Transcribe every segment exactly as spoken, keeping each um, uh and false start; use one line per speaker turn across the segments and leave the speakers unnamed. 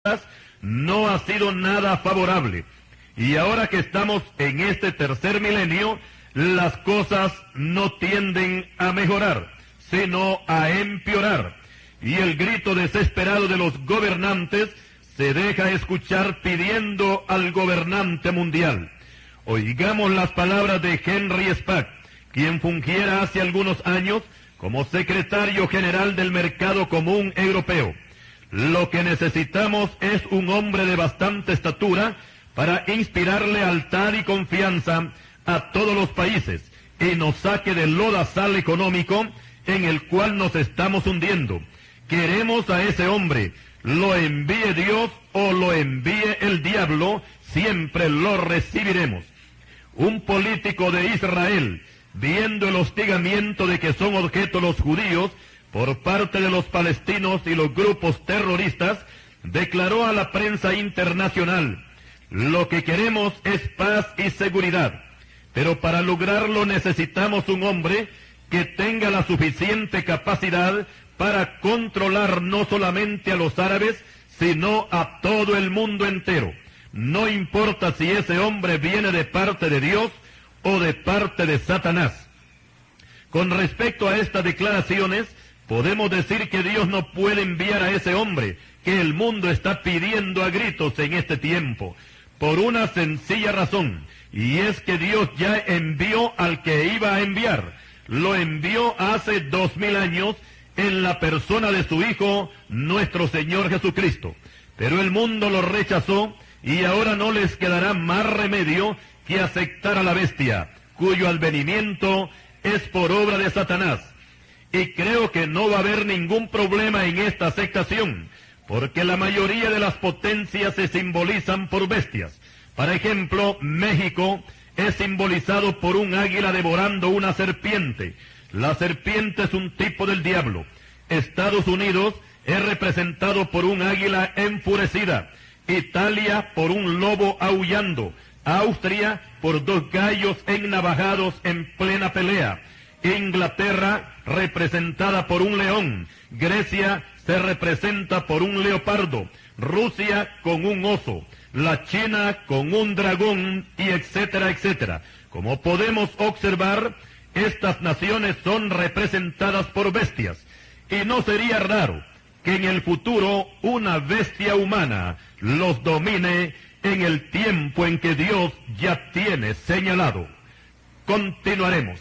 no ha sido nada favorable. Y ahora que estamos en este tercer milenio, las cosas no tienden a mejorar, sino a empeorar. Y el grito desesperado de los gobernantes se deja escuchar pidiendo al gobernante mundial. Oigamos las palabras de Henry Spack, quien fungiera hace algunos años como secretario general del Mercado Común Europeo. Lo que necesitamos es un hombre de bastante estatura para inspirar lealtad y confianza a todos los países y nos saque del lodazal económico en el cual nos estamos hundiendo. Queremos a ese hombre, lo envíe Dios o lo envíe el diablo, siempre lo recibiremos. Un político de Israel, viendo el hostigamiento de que son objeto los judíos por parte de los palestinos y los grupos terroristas, declaró a la prensa internacional: lo que queremos es paz y seguridad, pero para lograrlo necesitamos un hombre que tenga la suficiente capacidad para controlar no solamente a los árabes, sino a todo el mundo entero. No importa si ese hombre viene de parte de Dios o de parte de Satanás. Con respecto a estas declaraciones, podemos decir que Dios no puede enviar a ese hombre que el mundo está pidiendo a gritos en este tiempo, por una sencilla razón, y es que Dios ya envió al que iba a enviar. Lo envió hace dos mil años en la persona de su Hijo, nuestro Señor Jesucristo. Pero el mundo lo rechazó y ahora no les quedará más remedio que aceptar a la bestia, cuyo advenimiento es por obra de Satanás. Y creo que no va a haber ningún problema en esta aceptación, porque la mayoría de las potencias se simbolizan por bestias. Por ejemplo, México es simbolizado por un águila devorando una serpiente. La serpiente es un tipo del diablo. Estados Unidos es representado por un águila enfurecida. Italia por un lobo aullando. Austria por dos gallos ennavajados en plena pelea. Inglaterra representada por un león. Grecia se representa por un leopardo. Rusia con un oso. La China con un dragón, y etcétera, etcétera. Como podemos observar, estas naciones son representadas por bestias, y no sería raro que en el futuro una bestia humana los domine en el tiempo en que Dios ya tiene señalado. Continuaremos.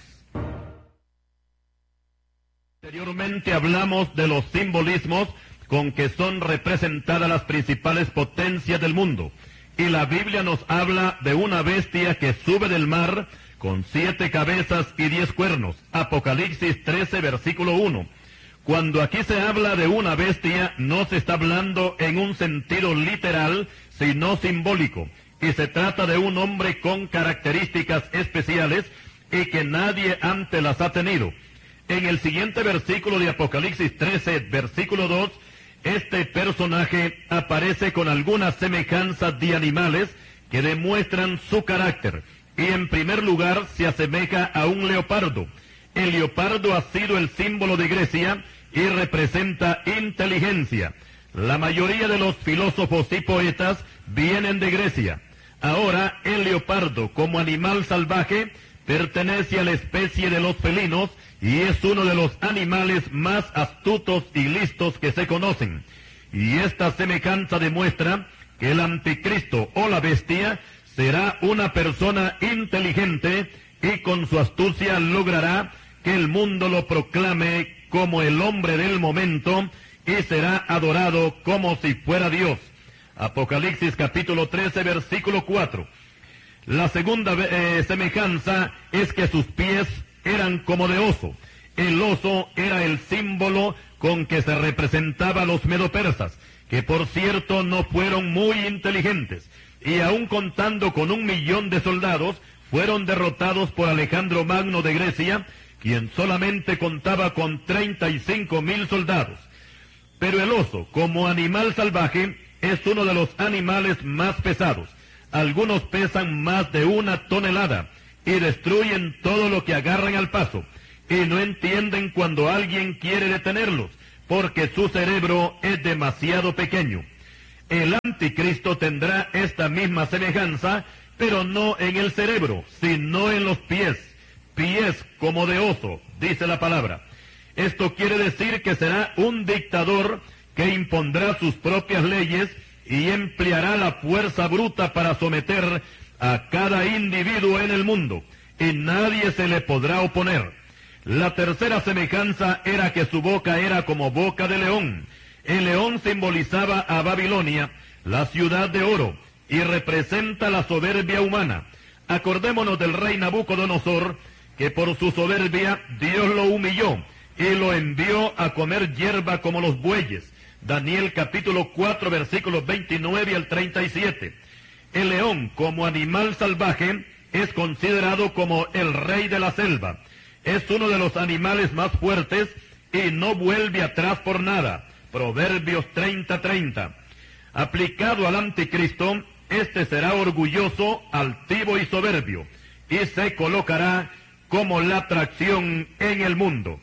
Anteriormente hablamos de los simbolismos con que son representadas las principales potencias del mundo, y la Biblia nos habla de una bestia que sube del mar con siete cabezas y diez cuernos. Apocalipsis trece, versículo uno. Cuando aquí se habla de una bestia, no se está hablando en un sentido literal, sino simbólico, y se trata de un hombre con características especiales y que nadie antes las ha tenido. En el siguiente versículo de Apocalipsis trece, versículo dos, este personaje aparece con algunas semejanzas de animales que demuestran su carácter, y en primer lugar se asemeja a un leopardo. El leopardo ha sido el símbolo de Grecia y representa inteligencia. La mayoría de los filósofos y poetas vienen de Grecia. Ahora, el leopardo, como animal salvaje, pertenece a la especie de los felinos y es uno de los animales más astutos y listos que se conocen. Y esta semejanza demuestra que el anticristo o la bestia será una persona inteligente y con su astucia logrará que el mundo lo proclame como el hombre del momento y será adorado como si fuera Dios. Apocalipsis capítulo trece, versículo cuatro. La segunda eh, semejanza es que sus pies eran como de oso. El oso era el símbolo con que se representaba a los medopersas, que por cierto no fueron muy inteligentes, y aun contando con un millón de soldados, fueron derrotados por Alejandro Magno de Grecia, quien solamente contaba con treinta y cinco mil soldados. Pero el oso, como animal salvaje, es uno de los animales más pesados. Algunos pesan más de una tonelada y destruyen todo lo que agarran al paso, y no entienden cuando alguien quiere detenerlos, porque su cerebro es demasiado pequeño. El anticristo tendrá esta misma semejanza, pero no en el cerebro, sino en los pies, pies como de oso, dice la palabra. Esto quiere decir que será un dictador que impondrá sus propias leyes y empleará la fuerza bruta para someter a cada individuo en el mundo, y nadie se le podrá oponer. La tercera semejanza era que su boca era como boca de león. El león simbolizaba a Babilonia, la ciudad de oro, y representa la soberbia humana. Acordémonos del rey Nabucodonosor, que por su soberbia Dios lo humilló y lo envió a comer hierba como los bueyes. Daniel capítulo cuatro, versículos veintinueve al treinta y siete. El león, como animal salvaje, es considerado como el rey de la selva. Es uno de los animales más fuertes y no vuelve atrás por nada. Proverbios treinta, treinta. Aplicado al anticristo, este será orgulloso, altivo y soberbio, y se colocará como la atracción en el mundo.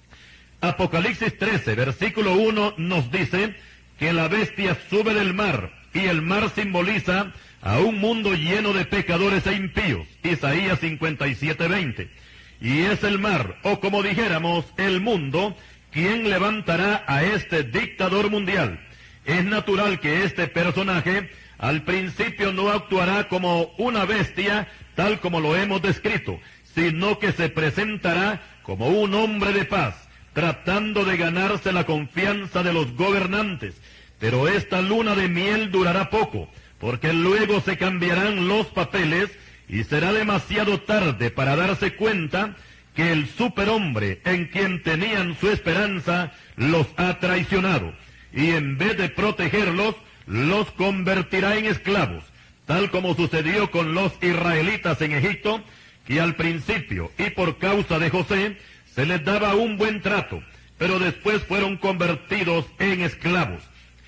Apocalipsis trece, versículo uno, nos dice que la bestia sube del mar, y el mar simboliza a un mundo lleno de pecadores e impíos. Isaías cincuenta y siete, veinte. Y es el mar, o como dijéramos, el mundo, quien levantará a este dictador mundial. Es natural que este personaje al principio no actuará como una bestia, tal como lo hemos descrito, sino que se presentará como un hombre de paz, tratando de ganarse la confianza de los gobernantes. Pero esta luna de miel durará poco, porque luego se cambiarán los papeles y será demasiado tarde para darse cuenta que el superhombre en quien tenían su esperanza los ha traicionado, y en vez de protegerlos, los convertirá en esclavos, tal como sucedió con los israelitas en Egipto, que al principio y por causa de José se les daba un buen trato, pero después fueron convertidos en esclavos.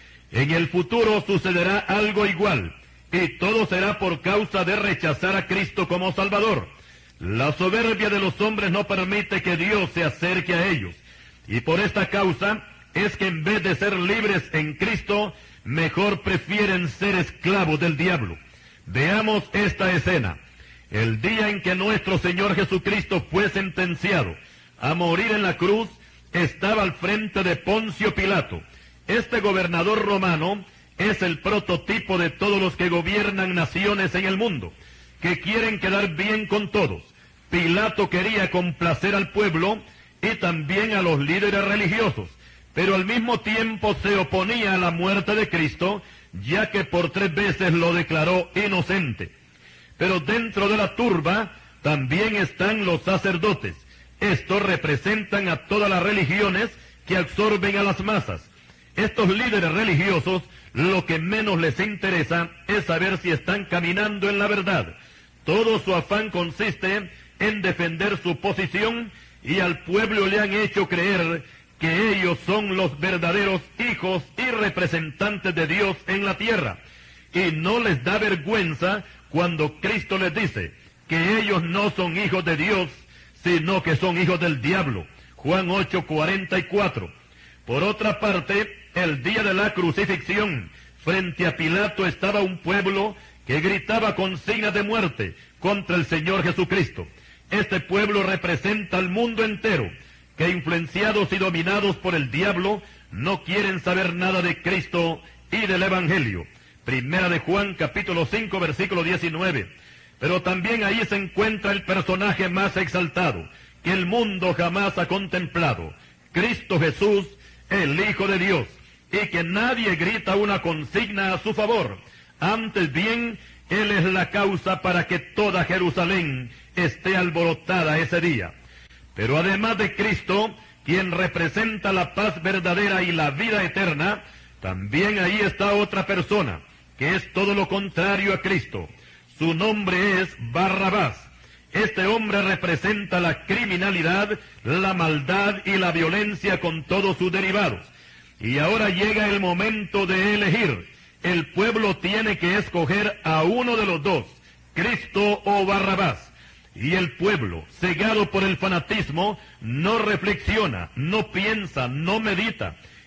En el futuro sucederá algo igual, y todo será por causa de rechazar a Cristo como Salvador. La soberbia de los hombres no permite que Dios se acerque a ellos, y por esta causa es que en vez de ser libres en Cristo, mejor prefieren ser esclavos del diablo. Veamos esta escena. El día en que nuestro Señor Jesucristo fue sentenciado a morir en la cruz, estaba al frente de Poncio Pilato. Este gobernador romano es el prototipo de todos los que gobiernan naciones en el mundo, que quieren quedar bien con todos. Pilato quería complacer al pueblo y también a los líderes religiosos, pero al mismo tiempo se oponía a la muerte de Cristo, ya que por tres veces lo declaró inocente. Pero dentro de la turba también están los sacerdotes. Estos representan a todas las religiones que absorben a las masas. Estos líderes religiosos, lo que menos les interesa es saber si están caminando en la verdad. Todo su afán consiste en defender su posición, y al pueblo le han hecho creer que ellos son los verdaderos hijos y representantes de Dios en la tierra. Y no les da vergüenza cuando Cristo les dice que ellos no son hijos de Dios, sino que son hijos del diablo. Juan ocho, cuarenta y cuatro. Por otra parte, el día de la crucifixión, frente a Pilato estaba un pueblo que gritaba consignas de muerte contra el Señor Jesucristo. Este pueblo representa al mundo entero, que influenciados y dominados por el diablo, no quieren saber nada de Cristo y del Evangelio. Primera de Juan, capítulo cinco, versículo diecinueve. Pero también ahí se encuentra el personaje más exaltado que el mundo jamás ha contemplado, Cristo Jesús, el Hijo de Dios, y que nadie grita una consigna a su favor. Antes bien, Él es la causa para que toda Jerusalén esté alborotada ese día. Pero además de Cristo, quien representa la paz verdadera y la vida eterna, también ahí está otra persona, que es todo lo contrario a Cristo. Su nombre es Barrabás. Este hombre representa la criminalidad, la maldad y la violencia con todos sus derivados. Y ahora llega el momento de elegir. El pueblo tiene que escoger a uno de los dos, Cristo o Barrabás. Y el pueblo, cegado por el fanatismo, no reflexiona, no piensa, no medita,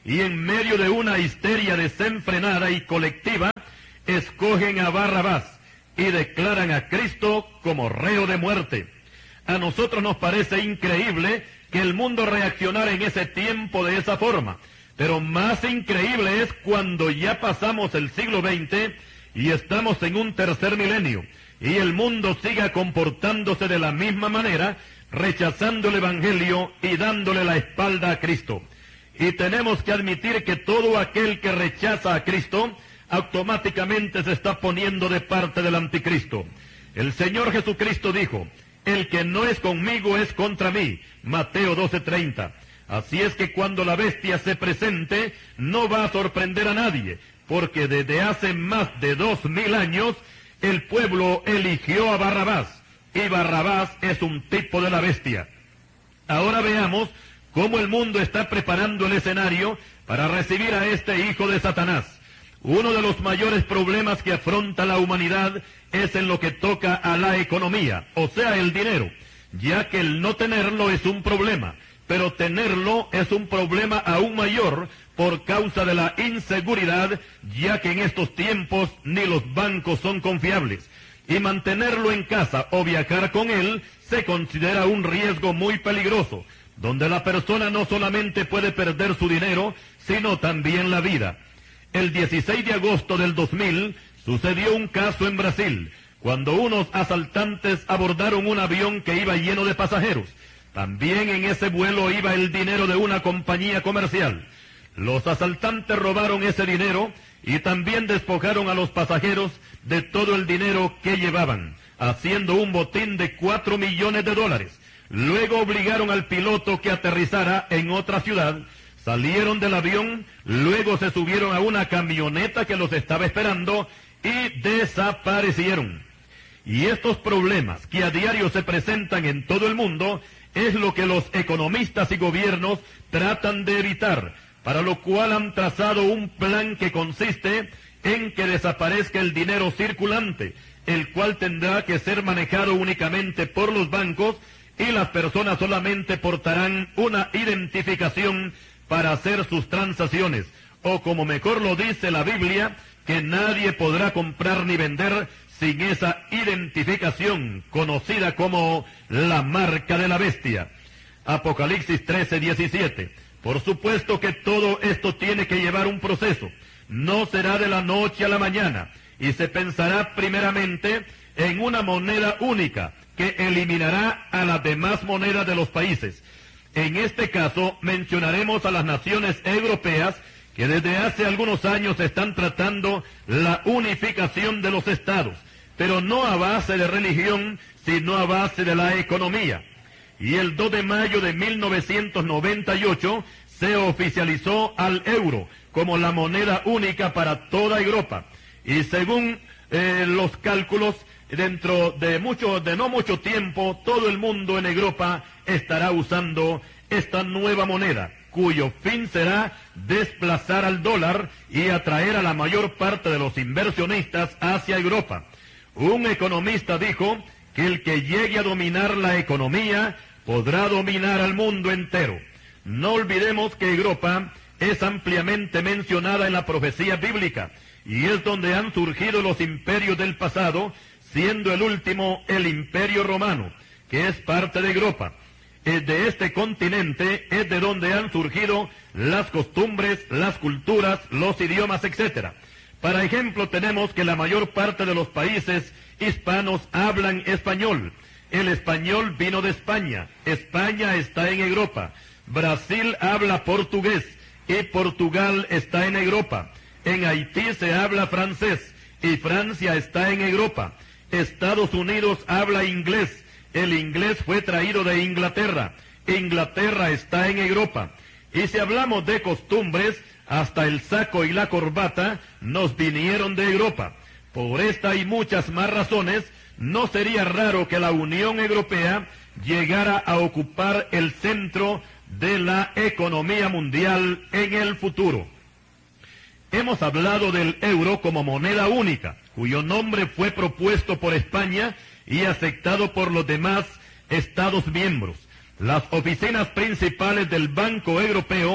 y en medio de una histeria desenfrenada y colectiva, escogen a Barrabás y declaran a Cristo como reo de muerte. A nosotros nos parece increíble que el mundo reaccionara en ese tiempo de esa forma, pero más increíble es cuando ya pasamos el siglo veinte y estamos en un tercer milenio, y el mundo siga comportándose de la misma manera, rechazando el Evangelio y dándole la espalda a Cristo. Y tenemos que admitir que todo aquel que rechaza a Cristo automáticamente se está poniendo de parte del anticristo. El Señor Jesucristo dijo: el que no es conmigo es contra mí, Mateo doce treinta. Así es que cuando la bestia se presente, no va a sorprender a nadie, porque desde hace más de dos mil años, el pueblo eligió a Barrabás, y Barrabás es un tipo de la bestia. Ahora veamos cómo el mundo está preparando el escenario para recibir a este hijo de Satanás. Uno de los mayores problemas que afronta la humanidad es en lo que toca a la economía, o sea, el dinero, ya que el no tenerlo es un problema, pero tenerlo es un problema aún mayor por causa de la inseguridad, ya que en estos tiempos ni los bancos son confiables, y mantenerlo en casa o viajar con él se considera un riesgo muy peligroso, donde la persona no solamente puede perder su dinero, sino también la vida. El dieciséis de agosto del dos mil sucedió un caso en Brasil, cuando unos asaltantes abordaron un avión que iba lleno de pasajeros. También en ese vuelo iba el dinero de una compañía comercial. Los asaltantes robaron ese dinero y también despojaron a los pasajeros de todo el dinero que llevaban, haciendo un botín de cuatro millones de dólares. Luego obligaron al piloto que aterrizara en otra ciudad. Salieron del avión, luego se subieron a una camioneta que los estaba esperando y desaparecieron. Y estos problemas que a diario se presentan en todo el mundo es lo que los economistas y gobiernos tratan de evitar, para lo cual han trazado un plan que consiste en que desaparezca el dinero circulante, el cual tendrá que ser manejado únicamente por los bancos y las personas solamente portarán una identificación para hacer sus transacciones, o como mejor lo dice la Biblia, que nadie podrá comprar ni vender sin esa identificación conocida como la marca de la bestia. Apocalipsis trece diecisiete. Por supuesto que todo esto tiene que llevar un proceso. No será de la noche a la mañana, y se pensará primeramente en una moneda única que eliminará a las demás monedas de los países. En este caso mencionaremos a las naciones europeas que desde hace algunos años están tratando la unificación de los estados, pero no a base de religión, sino a base de la economía. Y el dos de mayo de mil novecientos noventa y ocho se oficializó al euro como la moneda única para toda Europa. Y según eh, los cálculos, dentro de mucho, de no mucho tiempo, todo el mundo en Europa estará usando esta nueva moneda, cuyo fin será desplazar al dólar y atraer a la mayor parte de los inversionistas hacia Europa. Un economista dijo que el que llegue a dominar la economía podrá dominar al mundo entero. No olvidemos que Europa es ampliamente mencionada en la profecía bíblica y es donde han surgido los imperios del pasado, siendo el último el Imperio Romano, que es parte de Europa. De este continente es de donde han surgido las costumbres, las culturas, los idiomas, etcétera. Para ejemplo, tenemos que la mayor parte de los países hispanos hablan español. El español vino de España. España está en Europa. Brasil habla portugués y Portugal está en Europa. En Haití se habla francés y Francia está en Europa. Estados Unidos habla inglés. El inglés fue traído de Inglaterra. Inglaterra está en Europa. Y si hablamos de costumbres, hasta el saco y la corbata nos vinieron de Europa. Por esta y muchas más razones, no sería raro que la Unión Europea llegara a ocupar el centro de la economía mundial en el futuro. Hemos hablado del euro como moneda única, cuyo nombre fue propuesto por España y aceptado por los demás Estados miembros. Las oficinas principales del Banco Europeo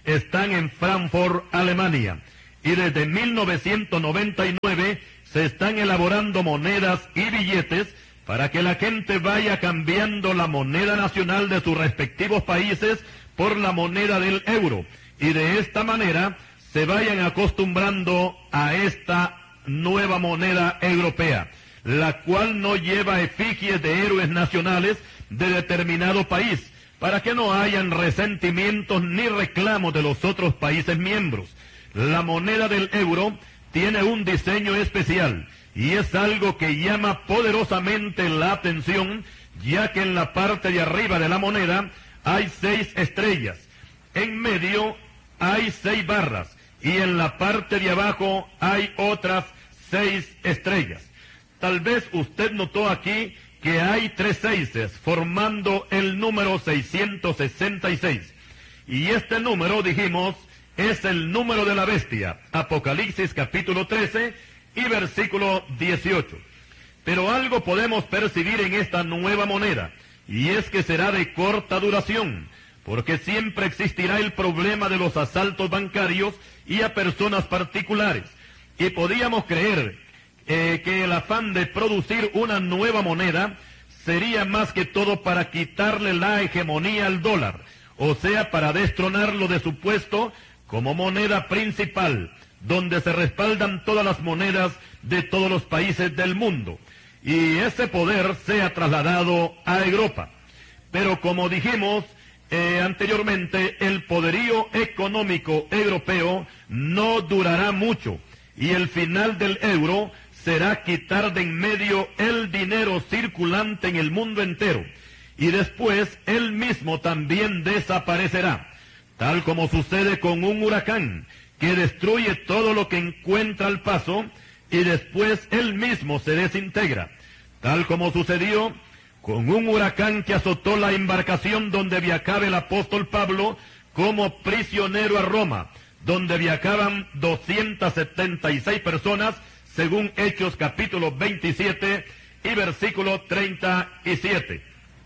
están en Frankfurt, Alemania. Y desde mil novecientos noventa y nueve se están elaborando monedas y billetes para que la gente vaya cambiando la moneda nacional de sus respectivos países por la moneda del euro. Y de esta manera se vayan acostumbrando a esta nueva moneda europea, la cual no lleva efigies de héroes nacionales de determinado país, para que no hayan resentimientos ni reclamos de los otros países miembros. La moneda del euro tiene un diseño especial y es algo que llama poderosamente la atención, ya que en la parte de arriba de la moneda hay seis estrellas, en medio hay seis barras y en la parte de abajo hay otras seis estrellas. Tal vez usted notó aquí que hay tres seises formando el número seiscientos sesenta y seis. Y este número, dijimos, es el número de la bestia. Apocalipsis capítulo trece y versículo dieciocho. Pero algo podemos percibir en esta nueva moneda, y es que será de corta duración, porque siempre existirá el problema de los asaltos bancarios y a personas particulares. Y podíamos creer Eh, que el afán de producir una nueva moneda sería más que todo para quitarle la hegemonía al dólar, o sea, para destronarlo de su puesto como moneda principal, donde se respaldan todas las monedas de todos los países del mundo, y ese poder sea trasladado a Europa. Pero como dijimos eh, anteriormente, el poderío económico europeo no durará mucho, y el final del euro será quitar de en medio el dinero circulante en el mundo entero, y después él mismo también desaparecerá, tal como sucede con un huracán que destruye todo lo que encuentra al paso, y después él mismo se desintegra, tal como sucedió con un huracán que azotó la embarcación donde viajaba el apóstol Pablo como prisionero a Roma, donde viajaban doscientas setenta y seis personas, según Hechos capítulo veintisiete y versículo treinta y siete.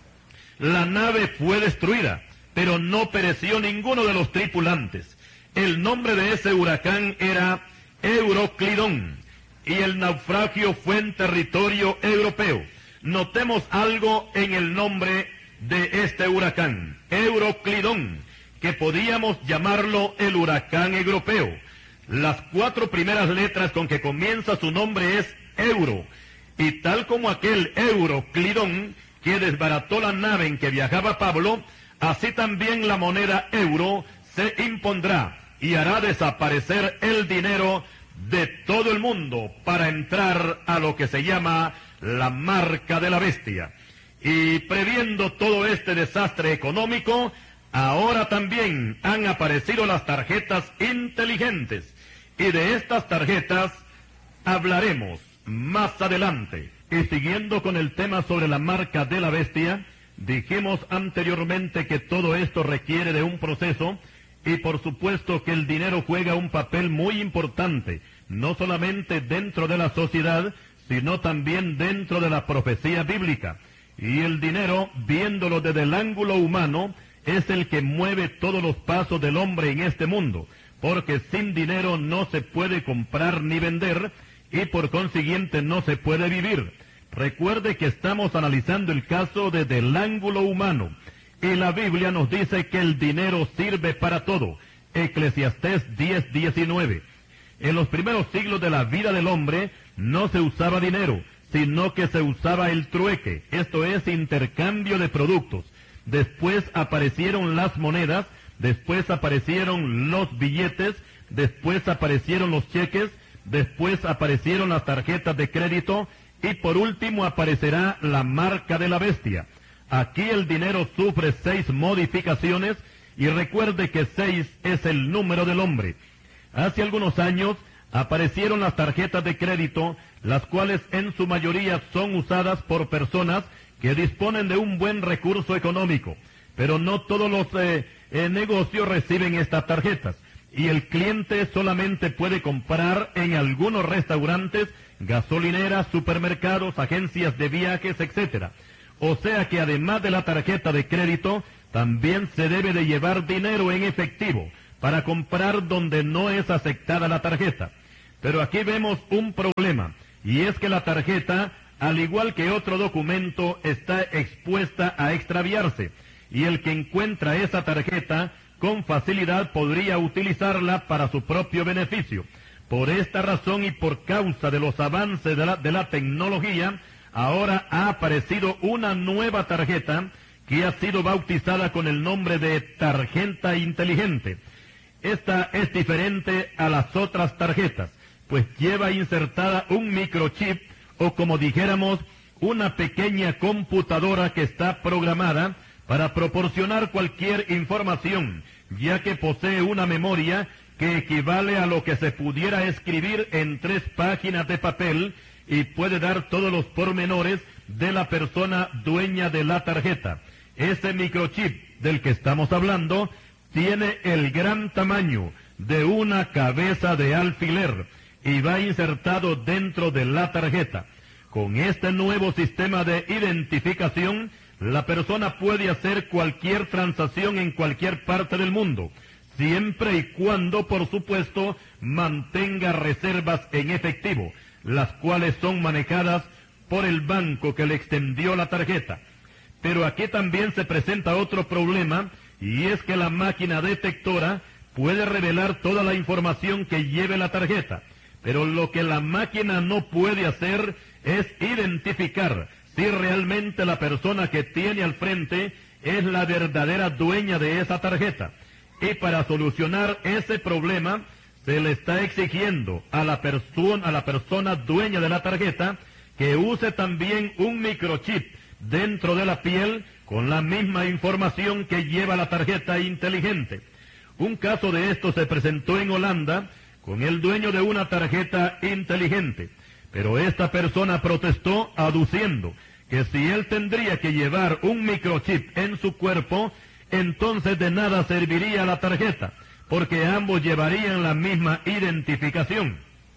La nave fue destruida, pero no pereció ninguno de los tripulantes. El nombre de ese huracán era Euroclidón, y el naufragio fue en territorio europeo. Notemos algo en el nombre de este huracán, Euroclidón, que podíamos llamarlo el huracán europeo. Las cuatro primeras letras con que comienza su nombre es Euro, y tal como aquel Euroclidón que desbarató la nave en que viajaba Pablo, así también la moneda euro se impondrá y hará desaparecer el dinero de todo el mundo para entrar a lo que se llama la marca de la bestia. Y previendo todo este desastre económico, ahora también han aparecido las tarjetas inteligentes, y de estas tarjetas hablaremos más adelante. Y siguiendo con el tema sobre la marca de la bestia, dijimos anteriormente que todo esto requiere de un proceso, y por supuesto que el dinero juega un papel muy importante, no solamente dentro de la sociedad, sino también dentro de la profecía bíblica. Y el dinero, viéndolo desde el ángulo humano, es el que mueve todos los pasos del hombre en este mundo, porque sin dinero no se puede comprar ni vender, y por consiguiente no se puede vivir. Recuerde que estamos analizando el caso desde el ángulo humano, y la Biblia nos dice que el dinero sirve para todo. Eclesiastés diez diecinueve. En los primeros siglos de la vida del hombre no se usaba dinero, sino que se usaba el trueque, esto es, intercambio de productos. Después aparecieron las monedas, después aparecieron los billetes, después aparecieron los cheques, después aparecieron las tarjetas de crédito, y por último aparecerá la marca de la bestia. Aquí el dinero sufre seis modificaciones, y recuerde que seis es el número del hombre. Hace algunos años aparecieron las tarjetas de crédito, las cuales en su mayoría son usadas por personas que disponen de un buen recurso económico, pero no todos los eh, eh, negocios reciben estas tarjetas, y el cliente solamente puede comprar en algunos restaurantes, gasolineras, supermercados, agencias de viajes, etcétera. O sea que además de la tarjeta de crédito, también se debe de llevar dinero en efectivo, para comprar donde no es aceptada la tarjeta. Pero aquí vemos un problema, y es que la tarjeta, al igual que otro documento, está expuesta a extraviarse, y el que encuentra esa tarjeta con facilidad podría utilizarla para su propio beneficio. Por esta razón y por causa de los avances de la, de la tecnología, ahora ha aparecido una nueva tarjeta que ha sido bautizada con el nombre de tarjeta inteligente. Esta es diferente a las otras tarjetas, pues lleva insertada un microchip, o como dijéramos, una pequeña computadora que está programada para proporcionar cualquier información, ya que posee una memoria que equivale a lo que se pudiera escribir en tres páginas de papel y puede dar todos los pormenores de la persona dueña de la tarjeta. Ese microchip del que estamos hablando tiene el gran tamaño de una cabeza de alfiler y va insertado dentro de la tarjeta. Con este nuevo sistema de identificación, la persona puede hacer cualquier transacción en cualquier parte del mundo, siempre y cuando, por supuesto, mantenga reservas en efectivo, las cuales son manejadas por el banco que le extendió la tarjeta. Pero aquí también se presenta otro problema, y es que la máquina detectora puede revelar toda la información que lleve la tarjeta, pero lo que la máquina no puede hacer es identificar si realmente la persona que tiene al frente es la verdadera dueña de esa tarjeta. Y para solucionar ese problema, se le está exigiendo a la persona, a la persona dueña de la tarjeta que use también un microchip dentro de la piel con la misma información que lleva la tarjeta inteligente. Un caso de esto se presentó en Holanda con el dueño de una tarjeta inteligente, pero esta persona protestó aduciendo que si él tendría que llevar un microchip en su cuerpo, entonces de nada serviría la tarjeta, porque ambos llevarían la misma identificación.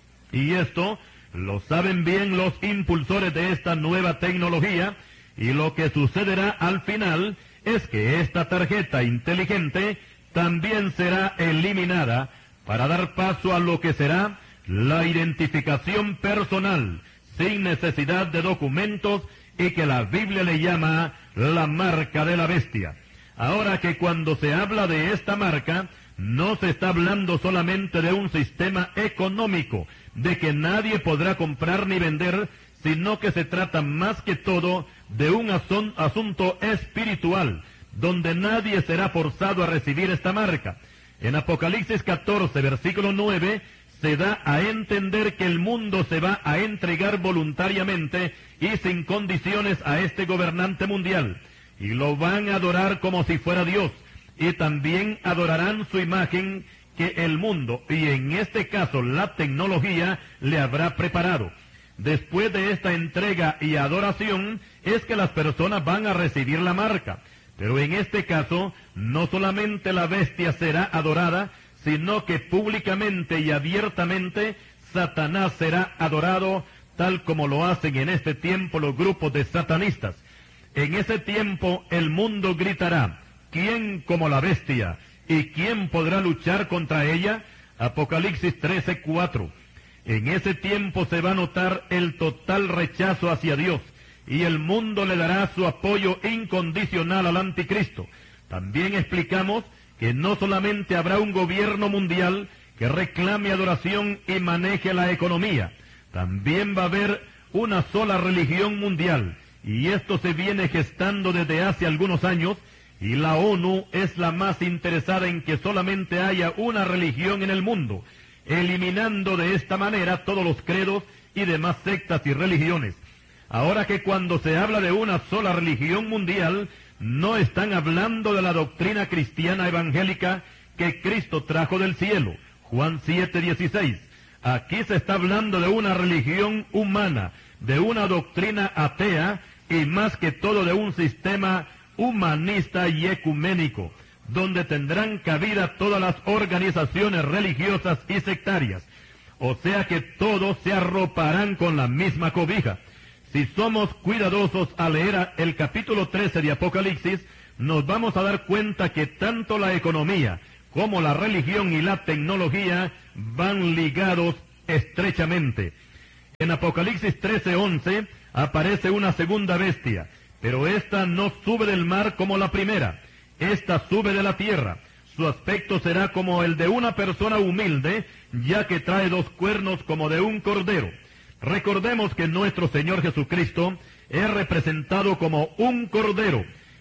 Y esto lo saben bien los impulsores de esta nueva tecnología, y lo que sucederá al final es que esta tarjeta inteligente también será eliminada para dar paso a lo que será la identificación personal, sin necesidad de documentos, y que la Biblia le llama la marca de la bestia. Ahora que cuando se habla de esta marca, no se está hablando solamente de un sistema económico, de que nadie podrá comprar ni vender, sino que se trata más que todo de un asun- asunto espiritual, donde nadie será forzado a recibir esta marca. En Apocalipsis catorce, versículo nueve, se da a entender que el mundo se va a entregar voluntariamente y sin condiciones a este gobernante mundial, y lo van a adorar como si fuera Dios, y también adorarán su imagen que el mundo, y en este caso la tecnología, le habrá preparado. Después de esta entrega y adoración, es que las personas van a recibir la marca. Pero en este caso, no solamente la bestia será adorada, sino que públicamente y abiertamente Satanás será adorado, tal como lo hacen en este tiempo los grupos de satanistas. En ese tiempo el mundo gritará, ¿quién como la bestia? ¿Y quién podrá luchar contra ella? Apocalipsis trece, cuatro. En ese tiempo se va a notar el total rechazo hacia Dios, y el mundo le dará su apoyo incondicional al anticristo. También explicamos que no solamente habrá un gobierno mundial que reclame adoración y maneje la economía, también va a haber una sola religión mundial, y esto se viene gestando desde hace algunos años, y la ONU es la más interesada en que solamente haya una religión en el mundo, eliminando de esta manera todos los credos y demás sectas y religiones. Ahora que cuando se habla de una sola religión mundial, no están hablando de la doctrina cristiana evangélica que Cristo trajo del cielo, Juan siete, dieciséis. Aquí se está hablando de una religión humana, de una doctrina atea, y más que todo de un sistema humanista y ecuménico, donde tendrán cabida todas las organizaciones religiosas y sectarias. O sea que todos se arroparán con la misma cobija. Si somos cuidadosos al leer el capítulo trece de Apocalipsis, nos vamos a dar cuenta que tanto la economía cómo la religión y la tecnología van ligados estrechamente. En Apocalipsis trece once aparece una segunda bestia, pero esta no sube del mar como la primera, esta sube de la tierra. Su aspecto será como el de una persona humilde, ya que trae dos cuernos como de un cordero. Recordemos que nuestro Señor Jesucristo es representado como un cordero,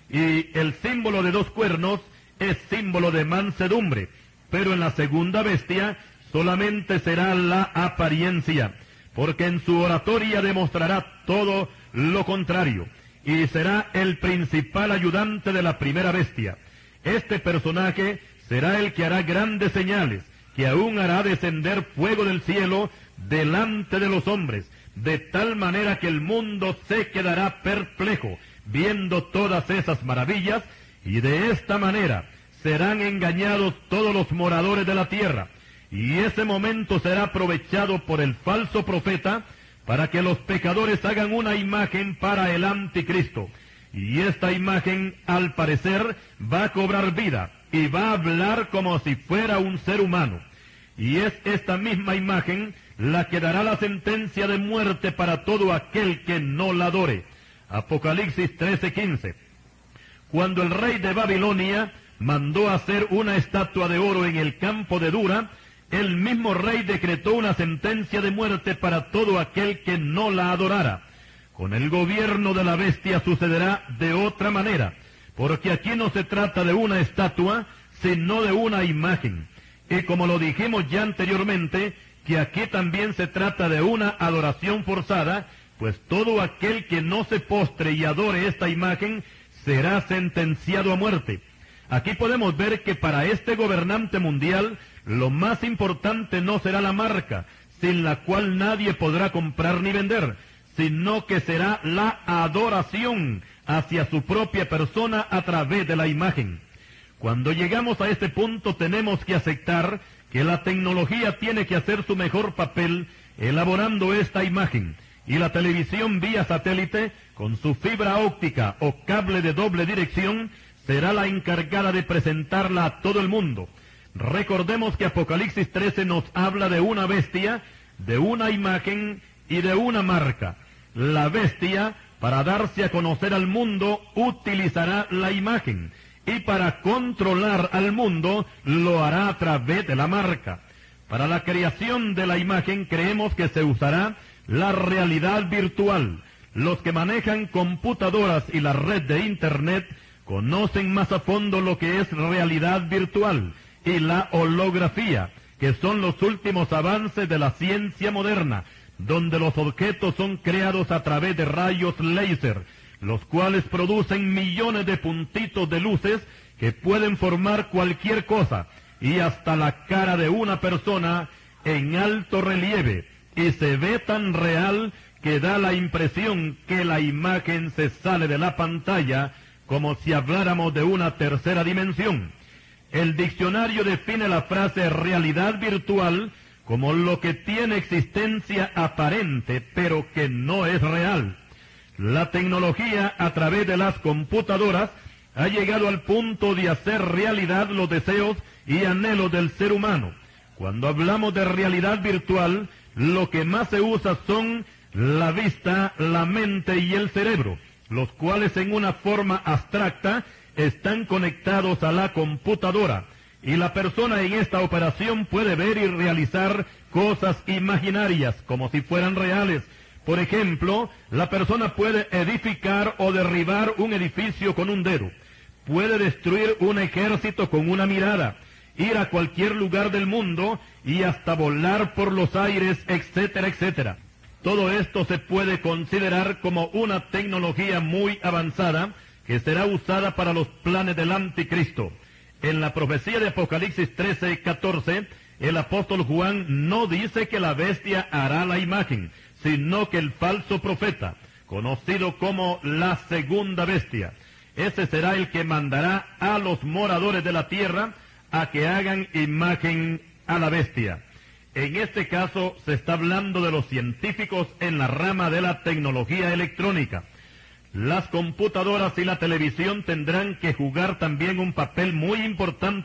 y el símbolo de dos cuernos es símbolo de mansedumbre, pero en la segunda bestia solamente será la apariencia, porque en su oratoria demostrará todo lo contrario, y será el principal ayudante de la primera bestia. Este personaje será el que hará grandes señales, que aún hará descender fuego del cielo delante de los hombres, de tal manera que el mundo se quedará perplejo, viendo todas esas maravillas, y de esta manera serán engañados todos los moradores de la tierra, y ese momento será aprovechado por el falso profeta para que los pecadores hagan una imagen para el anticristo, y esta imagen, al parecer, va a cobrar vida, y va a hablar como si fuera un ser humano, y es esta misma imagen la que dará la sentencia de muerte para todo aquel que no la adore. Apocalipsis trece quince. Cuando el rey de Babilonia mandó hacer una estatua de oro en el campo de Dura, el mismo rey decretó una sentencia de muerte para todo aquel que no la adorara. Con el gobierno de la bestia sucederá de otra manera, porque aquí no se trata de una estatua, sino de una imagen. Y como lo dijimos ya anteriormente, que aquí también se trata de una adoración forzada, pues todo aquel que no se postre y adore esta imagen será sentenciado a muerte. Aquí podemos ver que para este gobernante mundial, lo más importante no será la marca, sin la cual nadie podrá comprar ni vender, sino que será la adoración hacia su propia persona a través de la imagen. Cuando llegamos a este punto tenemos que aceptar que la tecnología tiene que hacer su mejor papel elaborando esta imagen, y la televisión vía satélite, con su fibra óptica o cable de doble dirección, será la encargada de presentarla a todo el mundo. Recordemos que Apocalipsis trece nos habla de una bestia, de una imagen y de una marca. La bestia, para darse a conocer al mundo, utilizará la imagen, y para controlar al mundo lo hará a través de la marca. Para la creación de la imagen creemos que se usará la realidad virtual. Los que manejan computadoras y la red de Internet conocen más a fondo lo que es realidad virtual y la holografía, que son los últimos avances de la ciencia moderna, donde los objetos son creados a través de rayos láser, los cuales producen millones de puntitos de luces que pueden formar cualquier cosa, y hasta la cara de una persona en alto relieve, y se ve tan real que da la impresión que la imagen se sale de la pantalla como si habláramos de una tercera dimensión. El diccionario define la frase realidad virtual como lo que tiene existencia aparente, pero que no es real. La tecnología a través de las computadoras ha llegado al punto de hacer realidad los deseos y anhelos del ser humano. Cuando hablamos de realidad virtual, lo que más se usa son la vista, la mente y el cerebro, los cuales en una forma abstracta están conectados a la computadora, y la persona en esta operación puede ver y realizar cosas imaginarias como si fueran reales. Por ejemplo, la persona puede edificar o derribar un edificio con un dedo, puede destruir un ejército con una mirada, ir a cualquier lugar del mundo y hasta volar por los aires, etcétera, etcétera. Todo esto se puede considerar como una tecnología muy avanzada que será usada para los planes del anticristo. En la profecía de Apocalipsis trece catorce, el apóstol Juan no dice que la bestia hará la imagen, sino que el falso profeta, conocido como la segunda bestia, ese será el que mandará a los moradores de la tierra a que hagan imagen a la bestia. En este caso se está hablando de los científicos en la rama de la tecnología electrónica. Las computadoras y la televisión tendrán que jugar también un papel muy importante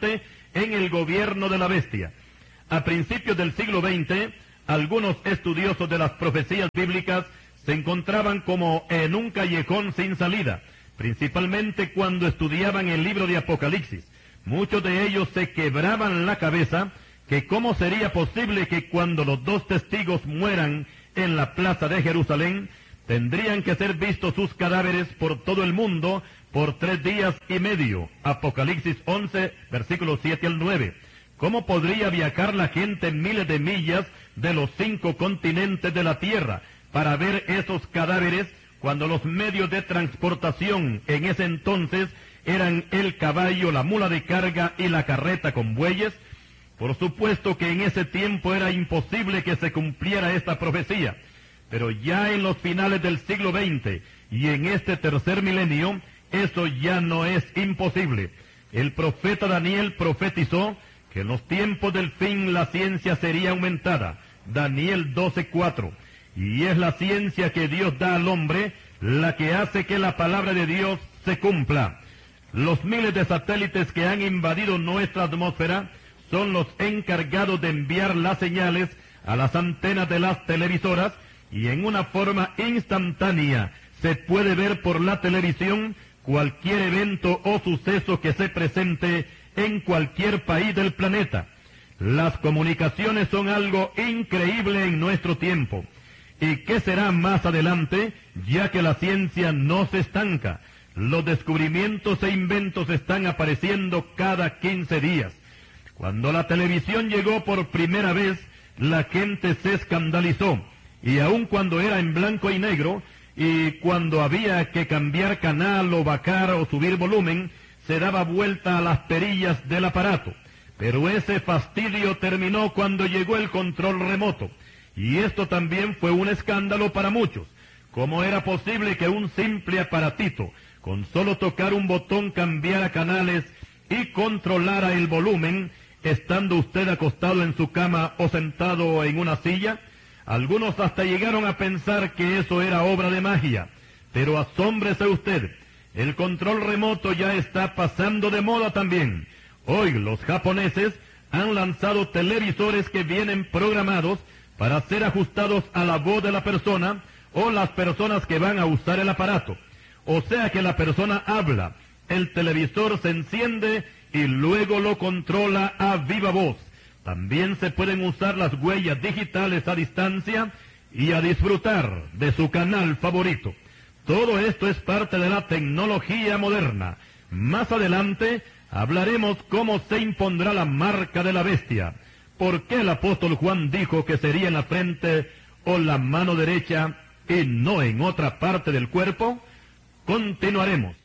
en el gobierno de la bestia. A principios del siglo veinte, algunos estudiosos de las profecías bíblicas se encontraban como en un callejón sin salida, principalmente cuando estudiaban el libro de Apocalipsis. Muchos de ellos se quebraban la cabeza que cómo sería posible que cuando los dos testigos mueran en la plaza de Jerusalén, tendrían que ser vistos sus cadáveres por todo el mundo por tres días y medio. Apocalipsis once, versículos siete al nueve. ¿Cómo podría viajar la gente miles de millas de los cinco continentes de la tierra para ver esos cadáveres cuando los medios de transportación en ese entonces eran el caballo, la mula de carga y la carreta con bueyes? Por supuesto que en ese tiempo era imposible que se cumpliera esta profecía, pero ya en los finales del siglo veinte y en este tercer milenio, eso ya no es imposible. El profeta Daniel profetizó que en los tiempos del fin la ciencia sería aumentada. Daniel doce cuatro. Y es la ciencia que Dios da al hombre la que hace que la palabra de Dios se cumpla. Los miles de satélites que han invadido nuestra atmósfera son los encargados de enviar las señales a las antenas de las televisoras, y en una forma instantánea se puede ver por la televisión cualquier evento o suceso que se presente en cualquier país del planeta. Las comunicaciones son algo increíble en nuestro tiempo. ¿Y qué será más adelante, ya que la ciencia no se estanca? Los descubrimientos e inventos están apareciendo cada quince días. Cuando la televisión llegó por primera vez, la gente se escandalizó, y aun cuando era en blanco y negro, y cuando había que cambiar canal o bajar o subir volumen, se daba vuelta a las perillas del aparato. Pero ese fastidio terminó cuando llegó el control remoto, y esto también fue un escándalo para muchos. ¿Cómo era posible que un simple aparatito, con solo tocar un botón, cambiara canales y controlara el volumen, estando usted acostado en su cama o sentado en una silla? Algunos hasta llegaron a pensar que eso era obra de magia, pero asómbrese usted, el control remoto ya está pasando de moda también. Hoy los japoneses han lanzado televisores que vienen programados para ser ajustados a la voz de la persona o las personas que van a usar el aparato. O sea que la persona habla, el televisor se enciende y luego lo controla a viva voz. También se pueden usar las huellas digitales a distancia y a disfrutar de su canal favorito. Todo esto es parte de la tecnología moderna. Más adelante hablaremos cómo se impondrá la marca de la bestia. ¿Por qué el apóstol Juan dijo que sería en la frente o la mano derecha y no en otra parte del cuerpo? Continuaremos.